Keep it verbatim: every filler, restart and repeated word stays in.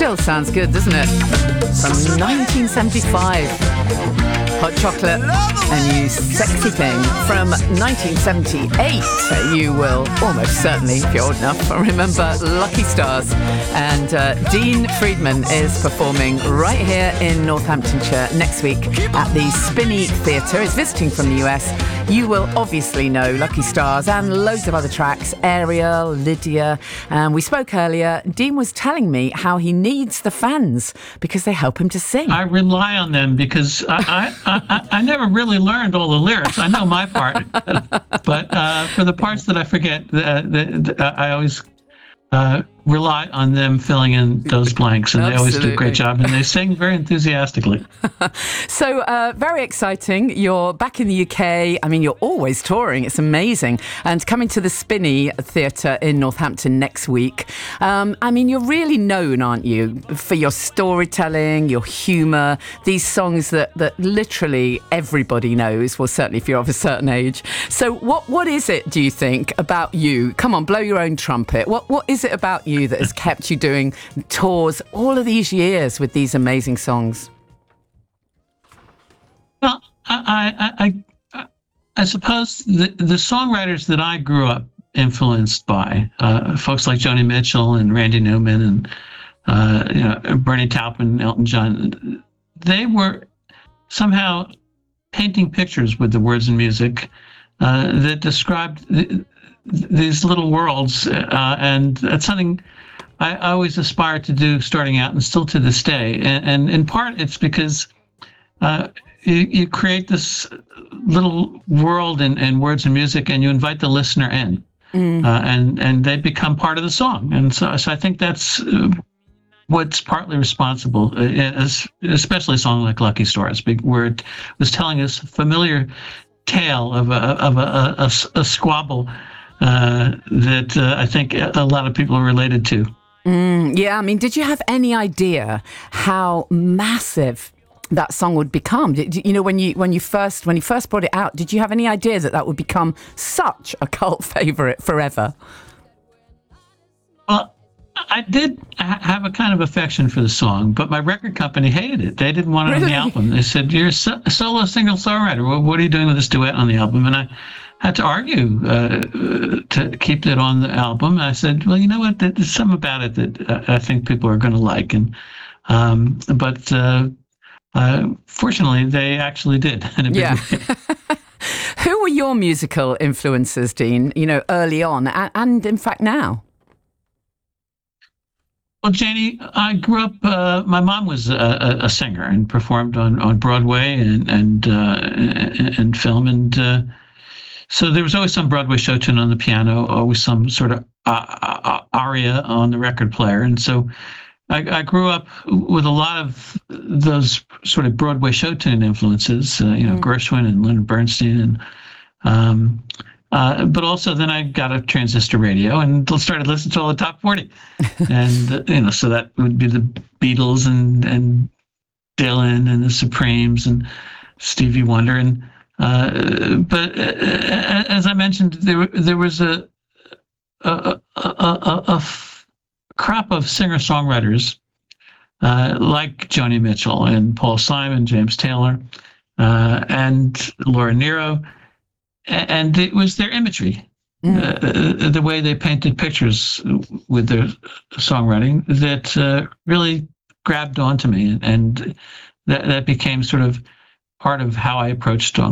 Still sounds good, doesn't it? From nineteen seventy-five. Hot Chocolate and You Sexy Thing from nineteen seventy-eight. You will almost certainly, if you're old enough, remember Lucky Stars. And uh, Dean Friedman is performing right here in Northamptonshire next week at the Spinney Theatre. He's visiting from the U S. You will obviously know Lucky Stars and loads of other tracks, Ariel, Lydia. And we spoke earlier. Dean was telling me how he needs the fans because they help him to sing. I rely on them because I, I, I, I never really learned all the lyrics. I know my part, but uh, for the parts that I forget, uh, the, the, I always uh, rely on them filling in those blanks, and they always do a great job, and they sing very enthusiastically. So uh, very exciting. You're back in the U K. I mean, you're always touring. It's amazing. And coming to the Spinney Theatre in Northampton next week. Um, I mean, you're really known, aren't you, for your storytelling, your humour, these songs that, that literally everybody knows, well, certainly if you're of a certain age. So what what is it, do you think, about you? Come on, blow your own trumpet. What What is it about you that has kept you doing tours all of these years with these amazing songs? Well, I, I, I, I suppose the, the songwriters that I grew up influenced by, uh, folks like Joni Mitchell and Randy Newman and uh, you know, Bernie Taupin, Elton John, they were somehow painting pictures with the words and music uh, that described th- these little worlds, uh, and that's something I always aspired to do starting out and still to this day. And, and in part, it's because uh, you, you create this little world in, in words and music, and you invite the listener in, mm. uh, and, and they become part of the song. And so, so I think that's uh, what's partly responsible, uh, as, especially a song like Lucky Stars, where it was telling us a familiar tale of a, of a, a, a, a squabble uh, that uh, I think a lot of people are related to. Mm, yeah, I mean, did you have any idea how massive that song would become? Did, you know, when you when you first when you first brought it out, did you have any idea that that would become such a cult favourite forever? Well, I did have a kind of affection for the song, but my record company hated it. They didn't want it really? on the album. They said, "You're a solo single songwriter. Well, what are you doing with this duet on the album?" And I had to argue uh, to keep it on the album. I said, well, you know what? There's something about it that I think people are going to like. And um, but uh, uh, fortunately, they actually did. In a big yeah. way. Who were your musical influences, Dean? You know, early on, and, and in fact now. Well, Janie, I grew up. Uh, my mom was a, a singer and performed on, on Broadway and and uh, and, and film and. Uh, So there was always some Broadway show tune on the piano, always some sort of uh, aria on the record player. And so I, I grew up with a lot of those sort of Broadway show tune influences, uh, you know, mm. Gershwin and Leonard Bernstein. And um, uh, but also then I got a transistor radio and started listening to all the top forty. and, uh, you know, so that would be the Beatles and, and Dylan and the Supremes and Stevie Wonder. And Uh, but uh, as I mentioned, there there was a a, a, a, a f- crop of singer-songwriters uh, like Joni Mitchell and Paul Simon, James Taylor, uh, and Laura Nyro, and it was their imagery, mm. uh, the way they painted pictures with their songwriting that uh, really grabbed onto me, and that that became sort of part of how I approached song.